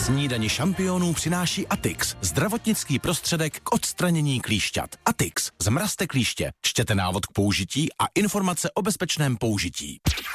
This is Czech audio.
Snídani šampionů přináší Atix, zdravotnický prostředek k odstranění klíšťat. Atix, zmrazte klíště, čtěte návod k použití a informace o bezpečném použití.